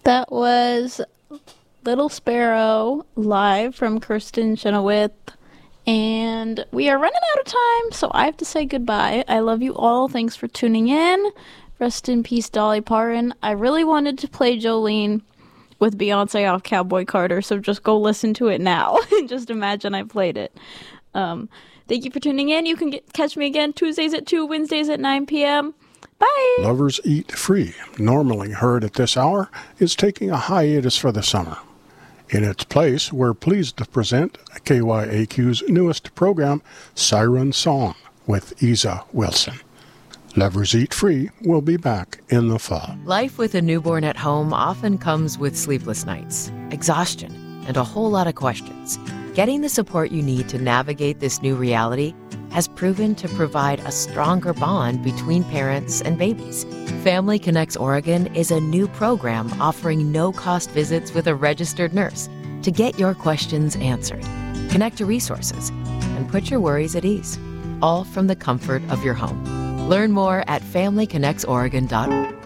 That was Little Sparrow live from Kirsten Chenoweth. And we are running out of time, so I have to say goodbye. I love you all. Thanks for tuning in. Rest in peace, Dolly Parton. I really wanted to play Jolene with Beyonce off Cowboy Carter, so just go listen to it now. Just imagine I played it. Thank you for tuning in. You can catch me again Tuesdays at 2, Wednesdays at 9 p.m. Bye! Lovers Eat Free, normally heard at this hour, is taking a hiatus for the summer. In its place, we're pleased to present KYAQ's newest program, Siren Song, with Isa Wilson. Lovers Eat Free will be back in the fall. Life with a newborn at home often comes with sleepless nights, exhaustion, and a whole lot of questions. Getting the support you need to navigate this new reality has proven to provide a stronger bond between parents and babies. Family Connects Oregon is a new program offering no-cost visits with a registered nurse to get your questions answered, connect to resources, and put your worries at ease, all from the comfort of your home. Learn more at FamilyConnectsOregon.org.